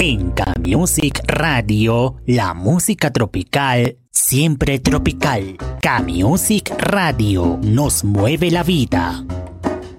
En K-Music Radio, la música tropical, siempre tropical. K-Music Radio nos mueve la vida.